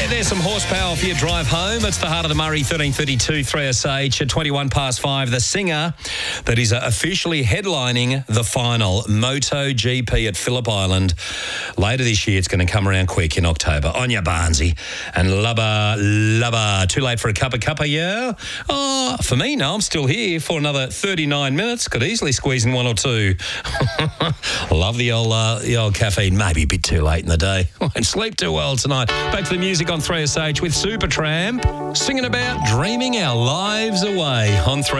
there's some horsepower for your drive home. It's the Heart of the Murray, 1332 3SH at 21 past 5. The singer that is officially headlining the final MotoGP at Phillip Island. Later this year, it's going to come around quick in October. Anya Barnsey and Lubba. Too late for a cuppa, yeah? Oh, for me, no, I'm still here for another 39 minutes. Could easily squeeze in one or two. Love the old caffeine. Maybe a bit too late in the day. Won't sleep too well tonight. Back to the music on 3SH with Supertramp singing about dreaming our lives away on 3.